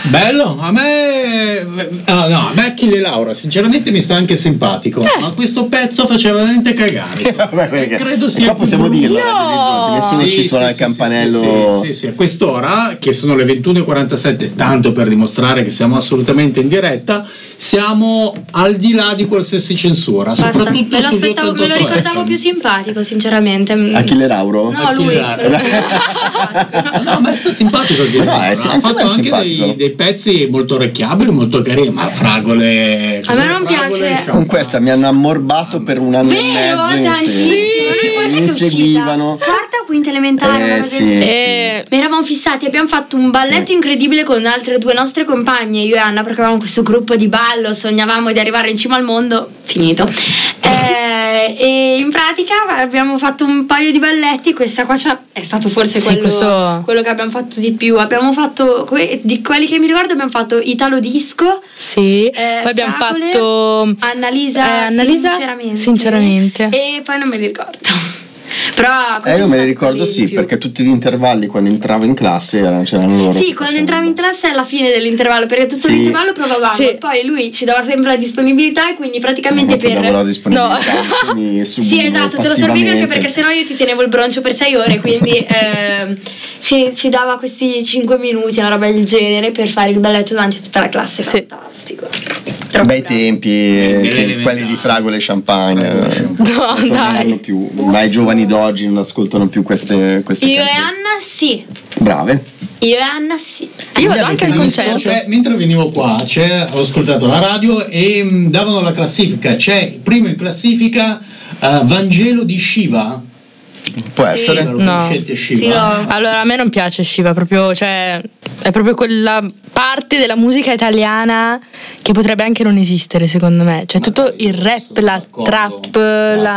Bello, a me Achille Lauro sinceramente mi sta anche simpatico, ma questo pezzo faceva veramente cagare. Credo sia. Qua possiamo dirlo, nessuno ci suona il campanello. Sì, a quest'ora, che sono le 21:47, tanto per dimostrare che siamo assolutamente in diretta, siamo al di là di qualsiasi censura. Basta. Soprattutto Me lo ricordavo più simpatico, sinceramente. Achille Lauro? No, lui. No, ma è simpatico. Ha fatto anche dei pezzi molto orecchiabili, molto carini, ma Fragole. A me non piace. Con questa mi hanno ammorbato per un anno e mezzo. Tantissimo. Mi seguivano. Quarta o quinta elementare. Eravamo fissati, abbiamo fatto un balletto incredibile con altre due nostre compagne, io e Anna, perché avevamo questo gruppo di ballo, sognavamo di arrivare in cima al mondo. Finito. E in pratica abbiamo fatto un paio di balletti. Questa qua è stato forse quello che abbiamo fatto di più. Abbiamo fatto di quelli che mi ricordo, abbiamo fatto Italo Disco. Sì. Poi abbiamo fatto Annalisa sinceramente. E poi non me li ricordo. Però io me li ricordo, sì, perché tutti gli intervalli quando entravo in classe c'erano loro. Sì, quando entravi in classe è alla fine dell'intervallo, perché tutto l'intervallo provavamo, e poi lui ci dava sempre la disponibilità, e quindi praticamente la disponibilità. Sì, esatto, te lo servivi anche perché sennò io ti tenevo il broncio per 6 ore, quindi ci dava questi 5 minuti, una roba del genere, per fare il balletto davanti a tutta la classe. Fantastico. Bei tempi, quelli di Fragole e Champagne. No, dai. Più, ma i giovani d'oggi non ascoltano più queste Io canzoni. e Anna sì. Brave. Io e Anna sì. Io vado anche al concerto. Mentre venivo qua ho ascoltato la radio e davano la classifica. C'è primo in classifica Vangelo di Shiva. Può essere? No. Shiva? Sì, no. Allora, a me non piace Shiva, proprio, cioè è proprio quella parte della musica italiana che potrebbe anche non esistere, secondo me. Cioè tutto il rap, la trap,